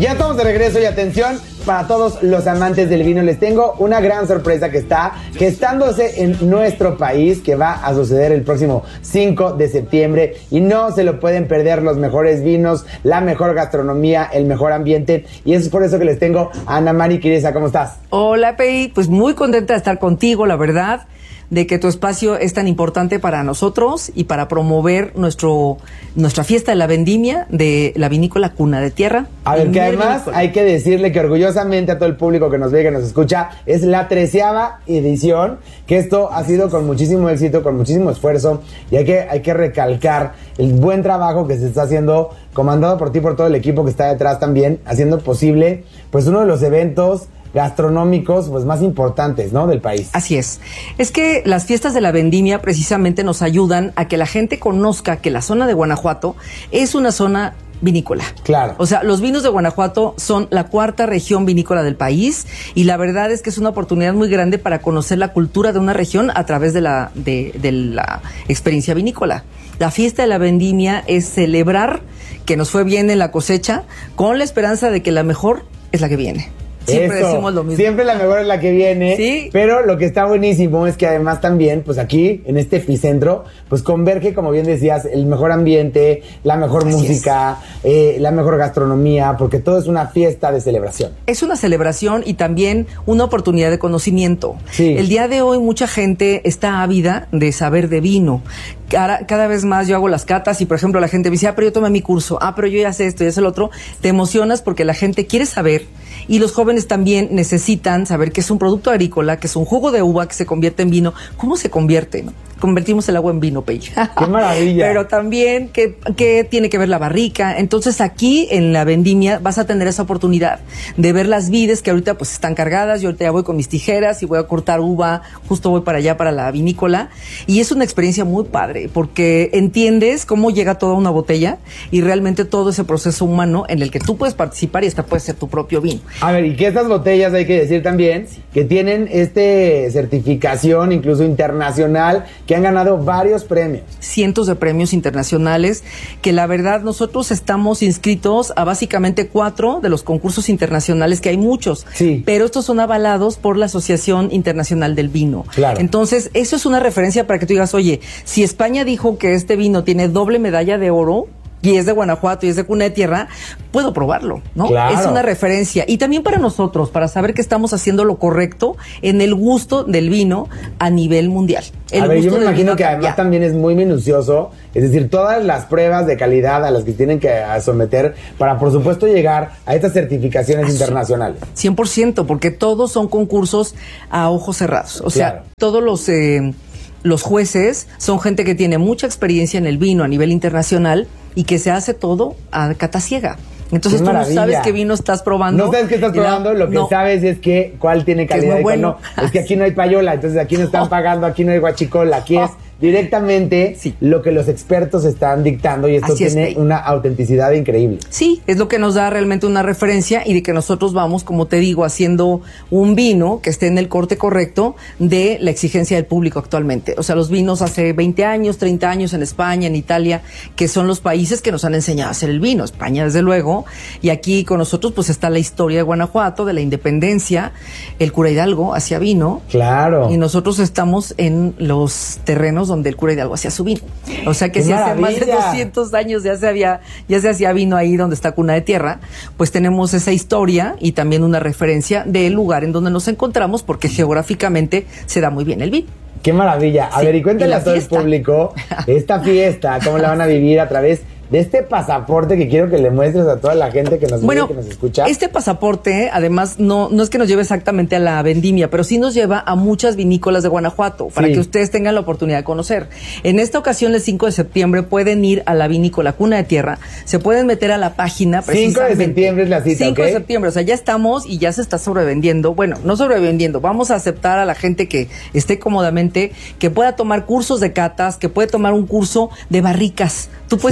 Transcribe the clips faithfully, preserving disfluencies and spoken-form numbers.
Ya estamos de regreso y atención para todos los amantes del vino. Les tengo una gran sorpresa que está gestándose en nuestro país, que va a suceder el próximo cinco de septiembre y no se lo pueden perder. Los mejores vinos, la mejor gastronomía, el mejor ambiente, y es por eso que les tengo a Ana Mari Quireza. ¿Cómo estás? Hola, Pei, pues muy contenta de estar contigo, la verdad, de que tu espacio es tan importante para nosotros y para promover nuestro nuestra fiesta de la vendimia de la vinícola Cuna de Tierra. A ver, que además vinícola. Hay que decirle que orgullosamente a todo el público que nos ve, que nos escucha, es la treceava edición, que esto ha sido con muchísimo éxito, con muchísimo esfuerzo, y hay que, hay que recalcar el buen trabajo que se está haciendo, comandado por ti, por todo el equipo que está detrás también, haciendo posible pues uno de los eventos gastronómicos pues más importantes, ¿no?, del país. Así es. Es que las fiestas de la vendimia precisamente nos ayudan a que la gente conozca que la zona de Guanajuato es una zona vinícola. Claro. O sea, los vinos de Guanajuato son la cuarta región vinícola del país y la verdad es que es una oportunidad muy grande para conocer la cultura de una región a través de la, de, de la experiencia vinícola. La fiesta de la vendimia es celebrar que nos fue bien en la cosecha con la esperanza de que la mejor es la que viene. Siempre Eso, decimos lo mismo. Siempre la mejor es la que viene. Sí. Pero lo que está buenísimo es que además también, pues aquí, en este epicentro, pues converge, como bien decías, el mejor ambiente, la mejor Así música, eh, la mejor gastronomía, porque todo es una fiesta de celebración. Es una celebración y también una oportunidad de conocimiento. Sí. El día de hoy mucha gente está ávida de saber de vino. Cada, cada vez más yo hago las catas y, por ejemplo, la gente me dice, ah, pero yo tomé mi curso, ah, pero yo ya sé esto, ya sé lo otro. Te emocionas porque la gente quiere saber y los jóvenes también necesitan saber que es un producto agrícola, que es un jugo de uva que se convierte en vino. ¿Cómo se convierte, no? Convertimos el agua en vino, Pei. ¡Qué maravilla! Pero también, ¿qué, qué tiene que ver la barrica? Entonces, aquí en la vendimia vas a tener esa oportunidad de ver las vides que ahorita pues están cargadas. Yo ahorita ya voy con mis tijeras y voy a cortar uva. Justo voy para allá, para la vinícola. Y es una experiencia muy padre porque entiendes cómo llega toda una botella y realmente todo ese proceso humano en el que tú puedes participar y hasta puede ser tu propio vino. A ver, y que estas botellas, hay que decir también, que tienen este certificación incluso internacional, que han ganado varios premios. Cientos de premios internacionales, que la verdad nosotros estamos inscritos a básicamente cuatro de los concursos internacionales, que hay muchos, sí, pero estos son avalados por la Asociación Internacional del Vino. Claro. Entonces, eso es una referencia para que tú digas, oye, si España dijo que este vino tiene doble medalla de oro, y es de Guanajuato y es de Cuna de Tierra, puedo probarlo, ¿no? Claro. Es una referencia. Y también para nosotros, para saber que estamos haciendo lo correcto en el gusto del vino a nivel mundial. El a ver, gusto yo me imagino que cambia. además también es muy minucioso, es decir, todas las pruebas de calidad a las que tienen que someter para, por supuesto, llegar a estas certificaciones Así, internacionales. cien por ciento, porque todos son concursos a ojos cerrados. O sea, Claro. todos los... Eh, Los jueces son gente que tiene mucha experiencia en el vino a nivel internacional y que se hace todo a cata ciega. Entonces ¡Qué tú no maravilla! sabes qué vino estás probando. No sabes qué estás probando, lo que no. sabes es que cuál tiene Que es calidad muy y cuál bueno. no. Es que aquí no hay payola, entonces aquí no están Oh. pagando, aquí no hay guachicola, aquí es Oh. directamente Sí. lo que los expertos están dictando, y esto Así es, tiene Pei. una autenticidad increíble. Sí, es lo que nos da realmente una referencia y de que nosotros vamos, como te digo, haciendo un vino que esté en el corte correcto de la exigencia del público actualmente. O sea, los vinos hace veinte años, treinta años en España, en Italia, que son los países que nos han enseñado a hacer el vino. España, desde luego, y aquí con nosotros pues está la historia de Guanajuato, de la independencia, el cura Hidalgo hacía vino. Claro. Y nosotros estamos en los terrenos donde el cura Hidalgo hacía su vino. O sea que ¡Qué si hace más de maravilla! doscientos años ya se había, ya se hacía vino ahí donde está Cuna de Tierra, pues tenemos esa historia y también una referencia del lugar en donde nos encontramos, porque geográficamente se da muy bien el vino. ¡Qué maravilla! A Sí, ver, y cuéntale y la a todo fiesta. el público esta fiesta, cómo la van a vivir a través de este pasaporte que quiero que le muestres a toda la gente que nos Bueno, ve, que nos escucha. Este pasaporte, además, no, no es que nos lleve exactamente a la vendimia, pero sí nos lleva a muchas vinícolas de Guanajuato, para Sí. que ustedes tengan la oportunidad de conocer. En esta ocasión, el cinco de septiembre, pueden ir a la vinícola Cuna de Tierra, se pueden meter a la página. cinco de septiembre es la cita, cinco ¿ok? de septiembre, o sea, ya estamos y ya se está sobrevendiendo. Bueno, no sobrevendiendo, vamos a aceptar a la gente que esté cómodamente, que pueda tomar cursos de catas, que puede tomar un curso de barricas. Tú puedes Sí. entender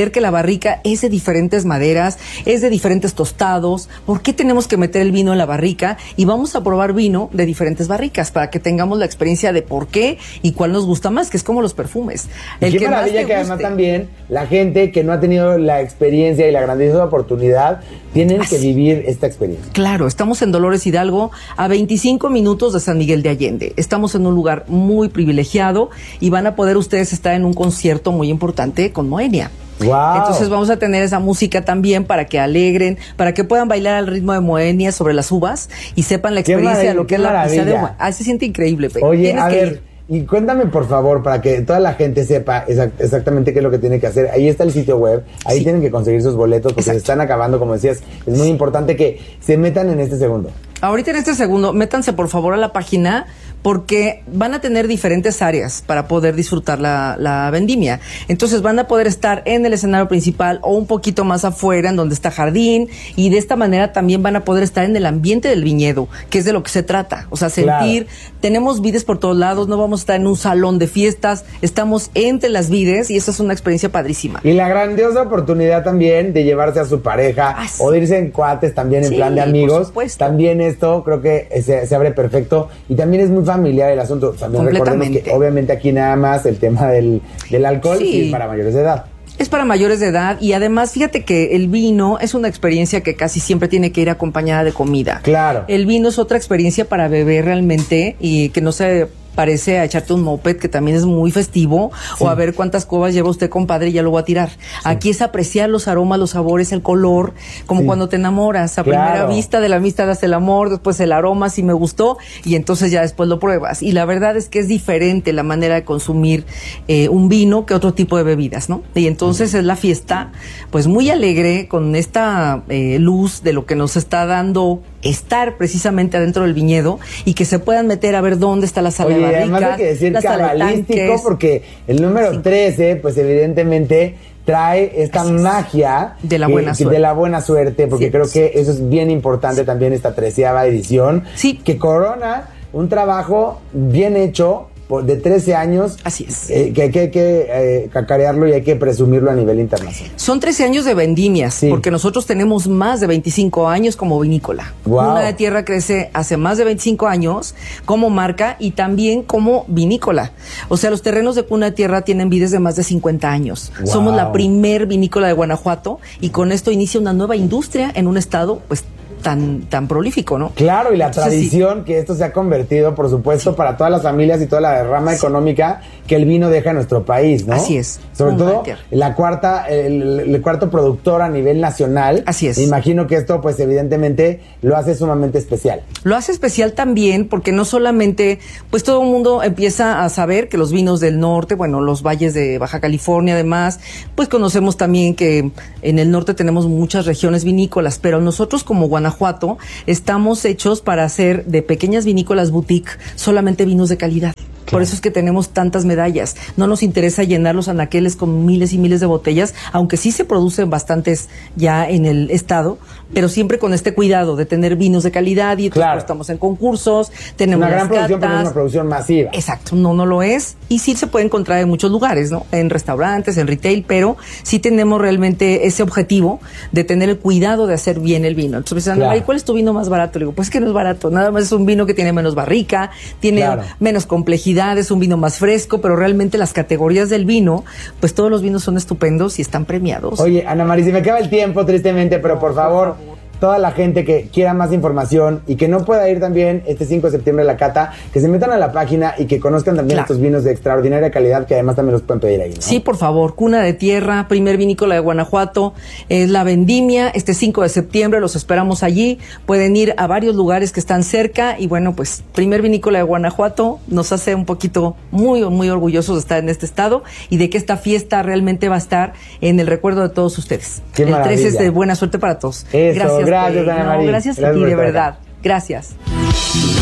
entender que la barrica es de diferentes maderas, es de diferentes tostados. ¿Por qué tenemos que meter el vino en la barrica? Y vamos a probar vino de diferentes barricas para que tengamos la experiencia de por qué y cuál nos gusta más, que es como los perfumes. El qué maravilla que además también la gente que no ha tenido la experiencia y la grandiosa oportunidad tienen Así. que vivir esta experiencia. Claro, estamos en Dolores Hidalgo, a veinticinco minutos de San Miguel de Allende. Estamos en un lugar muy privilegiado y van a poder ustedes estar en un concierto muy importante con Moenia. Wow. Entonces vamos a tener esa música también para que alegren, para que puedan bailar al ritmo de Moenia sobre las uvas y sepan la experiencia de lo que es la pizza de uva. Ah, se siente increíble, Pe. Oye, Tienes a que ver, ir. Y cuéntame por favor, para que toda la gente sepa exact exactamente qué es lo que tiene que hacer. Ahí está el sitio web, ahí sí. tienen que conseguir sus boletos porque Exacto. se están acabando, como decías. Es muy importante que se metan en este segundo. Ahorita en este segundo, métanse por favor a la página porque van a tener diferentes áreas para poder disfrutar la, la vendimia. Entonces van a poder estar en el escenario principal o un poquito más afuera, en donde está jardín, y de esta manera también van a poder estar en el ambiente del viñedo, que es de lo que se trata. O sea, sentir, claro. tenemos vides por todos lados, no vamos a estar en un salón de fiestas, estamos entre las vides y esa es una experiencia padrísima. Y la grandiosa oportunidad también de llevarse a su pareja ah, sí. o de irse en cuates también en sí, plan de amigos. También esto creo que se, se abre perfecto y también es muy familiar el asunto. También recordemos que obviamente aquí nada más el tema del, del alcohol sí. y es para mayores de edad. Es para mayores de edad y además fíjate que el vino es una experiencia que casi siempre tiene que ir acompañada de comida. Claro. El vino es otra experiencia para beber realmente y que no se parece a echarte un moped, que también es muy festivo, sí. o a ver cuántas cubas lleva usted, compadre, y ya lo voy a tirar. Sí. Aquí es apreciar los aromas, los sabores, el color, como sí. cuando te enamoras. A claro. primera vista, de la amistad das el amor, después el aroma, si me gustó, y entonces ya después lo pruebas. Y la verdad es que es diferente la manera de consumir eh, un vino que otro tipo de bebidas, ¿no? Y entonces sí. es la fiesta, pues muy alegre, con esta eh, luz de lo que nos está dando estar precisamente adentro del viñedo y que se puedan meter a ver dónde está la sala Oye, de barricas, además hay que decir cabalístico, porque el número sí. trece, pues evidentemente trae esta magia de la buena que, suerte, de la buena suerte porque sí. creo que eso es bien importante sí. también, esta treceava edición, sí. que corona un trabajo bien hecho de trece años. Así es. Eh, que hay que, que eh, cacarearlo y hay que presumirlo a nivel internacional. Son trece años de vendimias, sí. porque nosotros tenemos más de veinticinco años como vinícola. Wow. Cuna de Tierra crece hace más de veinticinco años como marca y también como vinícola. O sea, los terrenos de Cuna de Tierra tienen vides de más de cincuenta años. Wow. Somos la primer vinícola de Guanajuato y con esto inicia una nueva industria en un estado, pues, tan tan prolífico, ¿no? Claro, y la Entonces, tradición sí. que esto se ha convertido, por supuesto, sí. para todas las familias y toda la derrama sí. económica que el vino deja en nuestro país, ¿no? Así es. Sobre todo la cuarta, el, el cuarto productor a nivel nacional. Así es. Me imagino que esto, pues, evidentemente, lo hace sumamente especial. Lo hace especial también porque no solamente, pues, todo el mundo empieza a saber que los vinos del norte, bueno, los valles de Baja California, además, pues conocemos también que en el norte tenemos muchas regiones vinícolas, pero nosotros como Guanajuato estamos hechos para hacer de pequeñas vinícolas boutique solamente vinos de calidad. Por eso es que tenemos tantas medallas. No nos interesa llenar los anaqueles con miles y miles de botellas, aunque sí se producen bastantes ya en el estado, pero siempre con este cuidado de tener vinos de calidad y claro. pues, estamos en concursos, tenemos una gran las producción, catas. pero es una producción masiva. Exacto, no, no lo es. Y sí se puede encontrar en muchos lugares, ¿no? En restaurantes, en retail, pero sí tenemos realmente ese objetivo de tener el cuidado de hacer bien el vino. Entonces, claro. Ana, ¿cuál es tu vino más barato? Le digo, pues que no es barato, nada más es un vino que tiene menos barrica, tiene claro. menos complejidad, es un vino más fresco, pero realmente las categorías del vino, pues todos los vinos son estupendos y están premiados. Oye, Ana María, se me acaba el tiempo tristemente, pero no, por, favor, por favor, toda la gente que quiera más información y que no pueda ir también este cinco de septiembre a la cata, que se metan a la página y que conozcan también claro. estos vinos de extraordinaria calidad que además también los pueden pedir ahí, ¿no? Sí, por favor, Cuna de Tierra, primer vinícola de Guanajuato, es la vendimia, este cinco de septiembre los esperamos allí, pueden ir a varios lugares que están cerca y bueno, pues primer vinícola de Guanajuato nos hace un poquito muy, muy orgullosos de estar en este estado y de que esta fiesta realmente va a estar en el recuerdo de todos ustedes. Qué el maravilla. trece es de buena suerte para todos. Eso, gracias. Gracias, Ana no, María. gracias a ti, de verdad. Gracias.